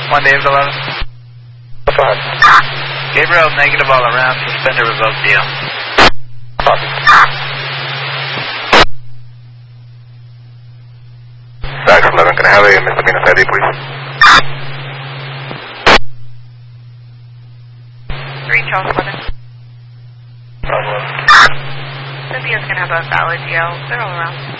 1 David 11. Gabriel, negative all around, suspender revoked deal. Dax 11, can I have a misdemeanor ID, please? 3 Charles 11. Cynthia's going to have a valid DL. They're all around.